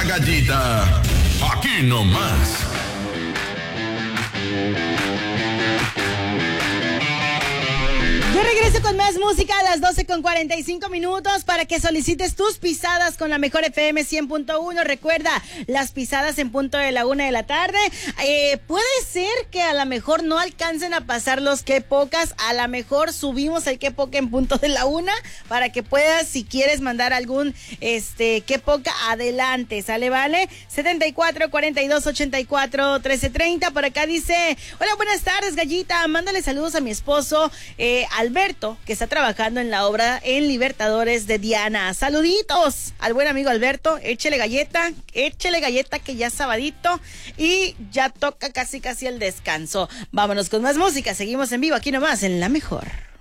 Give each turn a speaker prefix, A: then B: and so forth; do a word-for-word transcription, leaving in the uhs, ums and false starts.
A: La Gallita, aquí nomás.
B: Yo regreso con más música a las doce con cuarenta y cinco minutos para que solicites tus pisadas con la mejor F M cien punto uno. Recuerda, las pisadas en punto de la una de la tarde. Eh, puede ser que a lo mejor no alcancen a pasar los que pocas. A lo mejor subimos el que poca en punto de la una para que puedas, si quieres mandar algún este que poca, adelante. ¿Sale, vale? setenta y cuatro, cuarenta y dos, ochenta y cuatro, trece, treinta. Por acá dice: hola, buenas tardes, Gallita. Mándale saludos a mi esposo, eh, Alberto, que está trabajando en la obra en Libertadores de Diana. Saluditos al buen amigo Alberto. Échele galleta, échele galleta que ya es sabadito y ya toca casi casi el descanso. Vámonos con más música. Seguimos en vivo aquí nomás en La Mejor.